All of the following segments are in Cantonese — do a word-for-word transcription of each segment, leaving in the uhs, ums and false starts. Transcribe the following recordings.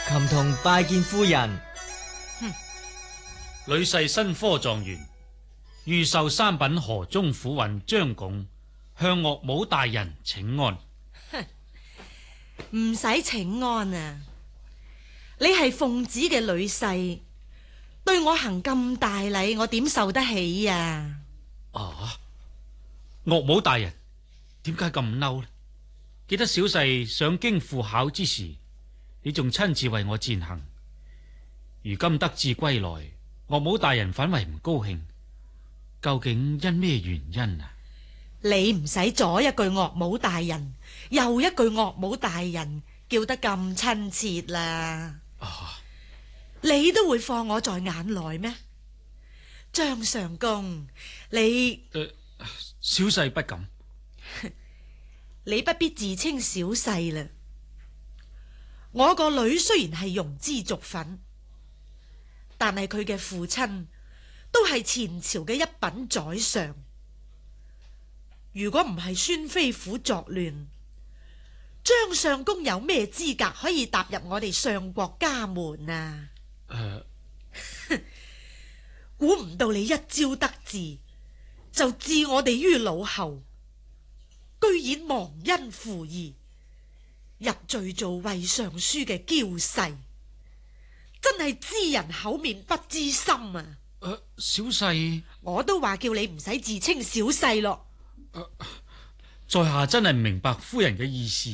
琴童拜見夫人。 女婿新科狀元，御壽三品河中府尹張拱向岳母大人請安。 唔使請安啊！你係奉旨嘅女婿，對我行咁大禮，我點受得起呀？ 啊！岳母大人點解咁嬲呢？記得小婿上京赴考之時，你仲親自為我餞行，如今得志歸來，岳母大人反為唔高興，究竟因咩原因啊？ 你唔使左一句岳母大人，右一句岳母大人，叫得咁親切啦。 啊！ 你都會放我在眼內咩？張相公，你、 呃、小婿不敢。 你不必自稱小婿啦。我個女雖然係庸脂俗粉，但係佢嘅父親都係前朝嘅一品宰相。如果唔係孫飛虎作亂，張相公有咩資格可以踏入我哋相國家門啊？ 誒， 估唔到你一朝得志，就置我哋於腦後，居然忘恩負義，入贅做衛尚書嘅嬌婿，真係知人口面不知心啊！ 誒，小婿， 我都話叫你唔使自稱小婿咯。 在下真係唔明白夫人嘅意思。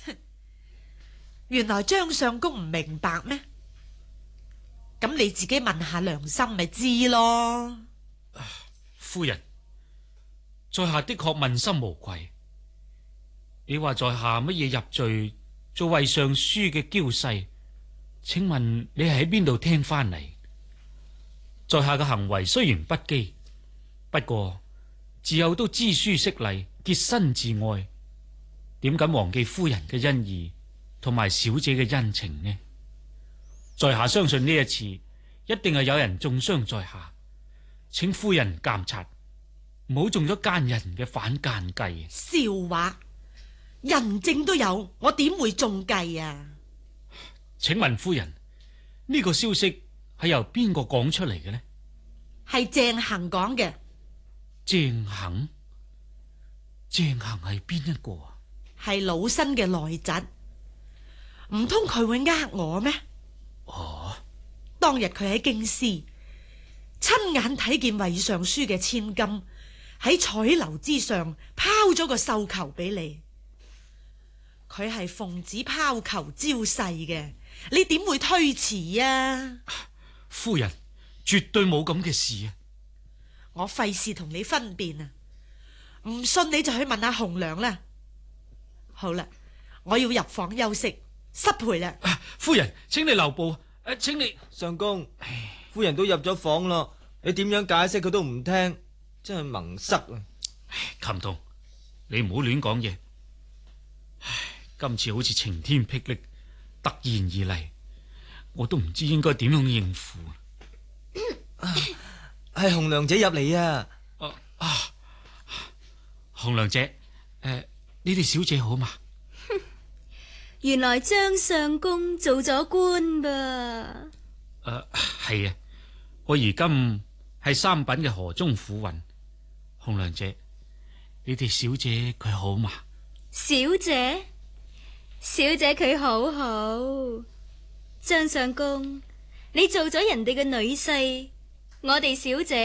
原來張相公唔明白咩？咁你自己問下良心咪知咯。 夫人，在下的確問心無愧。你話在下乜嘢入贅做衛尚書嘅嬌婿？請問你係喺邊度聽翻嚟？在下嘅行為雖然不羈，不過自幼都知書識禮，潔身自愛，點敢忘記夫人嘅恩義同埋小姐嘅恩情呢？在下相信呢一次一定係有人中傷在下，請夫人鑒察，唔好中咗奸人嘅反間計。 笑話，人證都有，我點會中計啊？ 請問夫人，呢個消息係由邊個講出嚟嘅呢？ 係鄭恒講嘅。 鄭恒？鄭恒係邊一個啊？ 係老身嘅內侄，唔通佢會呃我咩？ 哦， 當日佢喺京師親眼睇見衛尚書嘅千金喺彩樓之上拋咗個繡球俾你，佢係奉旨拋球招婿嘅，你點會推辭啊？ 夫人絕對冇咁嘅事啊！ 我費事同你分辨啊！唔信你就去問下紅娘啦。好啦，我要入房休息，失陪啦。 啊，夫人，請你留步。誒、啊，請你相公，夫人都入咗房咯，你點樣解釋佢都唔聽，真係蒙塞啊！ 琴童，你唔好亂講嘢。唉，今次好似晴天霹靂，突然而嚟，我都唔知應該點樣應付。 係紅娘姐入嚟啊！ 啊啊，紅娘姐，誒、呃，你哋小姐好嘛？ 原來張相公做咗官噃。 誒、呃，係啊，我而今係三品嘅河中府尹。紅娘姐，你哋小姐佢好嘛？ 小姐，小姐佢好好。張相公，你做咗人哋嘅女婿，我哋小姐